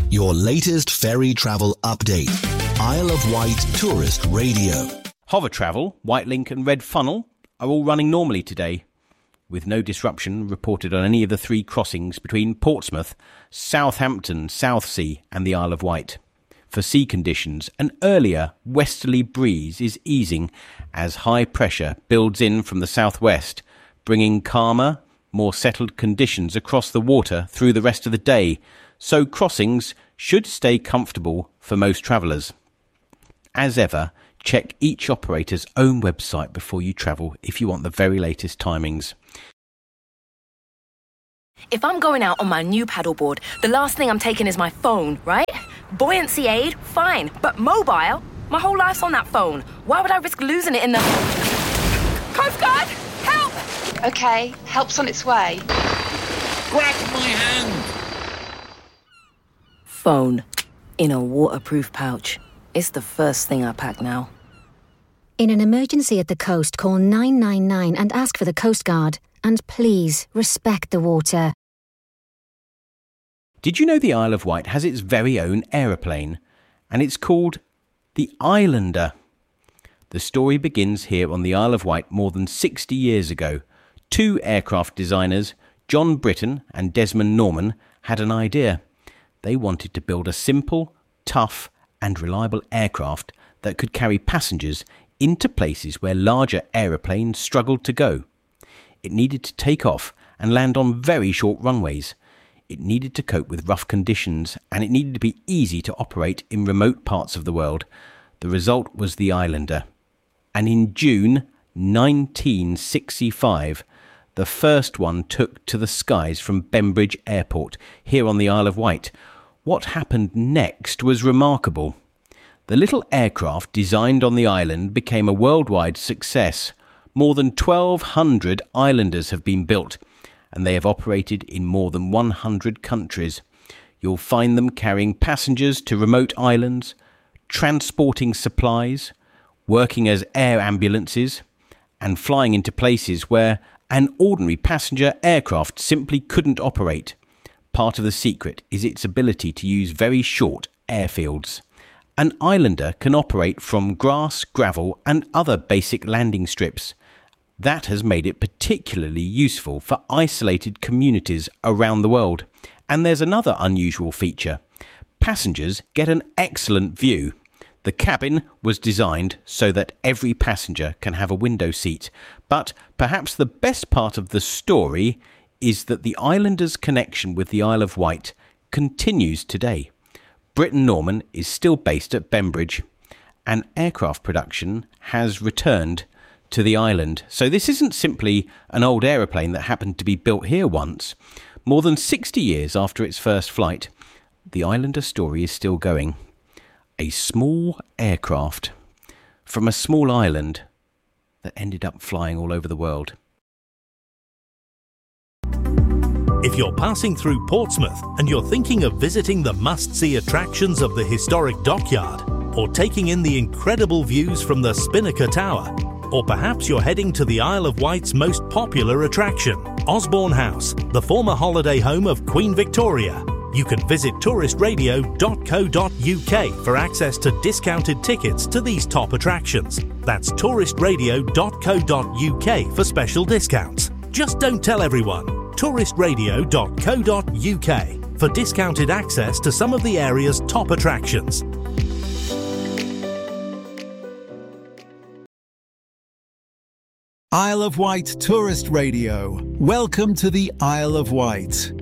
your latest ferry travel update. Isle of Wight Tourist Radio. Hover Travel, Whitelink and Red Funnel are all running normally today, with no disruption reported on any of the 3 crossings between Portsmouth, Southampton, Southsea and the Isle of Wight. For sea conditions, an earlier westerly breeze is easing as high pressure builds in from the southwest, bringing calmer, more settled conditions across the water through the rest of the day, so crossings should stay comfortable for most travellers. As ever, check each operator's own website before you travel if you want the very latest timings. If I'm going out on my new paddleboard, the last thing I'm taking is my phone, right? Buoyancy aid, fine. But mobile? My whole life's on that phone. Why would I risk losing it in the... Coast Guard! Help! Okay, help's on its way. Grab my hand! Phone. In a waterproof pouch. It's the first thing I pack now. In an emergency at the coast, call 999 and ask for the Coast Guard. And please, respect the water. Did you know the Isle of Wight has its very own aeroplane? And it's called the Islander. The story begins here on the Isle of Wight more than 60 years ago. 2 aircraft designers, John Britton and Desmond Norman, had an idea. They wanted to build a simple, tough and reliable aircraft that could carry passengers into places where larger aeroplanes struggled to go. It needed to take off and land on very short runways. It needed to cope with rough conditions, and it needed to be easy to operate in remote parts of the world. The result was the Islander. And in June 1965, the first one took to the skies from Bembridge Airport, here on the Isle of Wight. What happened next was remarkable. The little aircraft designed on the island became a worldwide success. More than 1,200 Islanders have been built, and they have operated in more than 100 countries. You'll find them carrying passengers to remote islands, transporting supplies, working as air ambulances, and flying into places where an ordinary passenger aircraft simply couldn't operate. Part of the secret is its ability to use very short airfields. An Islander can operate from grass, gravel, and other basic landing strips. That has made it particularly useful for isolated communities around the world. And there's another unusual feature. Passengers get an excellent view. The cabin was designed so that every passenger can have a window seat. But perhaps the best part of the story is that the Islanders' connection with the Isle of Wight continues today. Britton Norman is still based at Bembridge, and aircraft production has returned to the island. So this isn't simply an old aeroplane that happened to be built here once. More than 60 years after its first flight, the Islander story is still going. A small aircraft from a small island that ended up flying all over the world. If you're passing through Portsmouth and you're thinking of visiting the must-see attractions of the historic dockyard, or taking in the incredible views from the Spinnaker Tower, or perhaps you're heading to the Isle of Wight's most popular attraction, Osborne House, the former holiday home of Queen Victoria, you can visit touristradio.co.uk for access to discounted tickets to these top attractions. That's touristradio.co.uk for special discounts. Just don't tell everyone. touristradio.co.uk for discounted access to some of the area's top attractions. Isle of Wight Tourist Radio. Welcome to the Isle of Wight.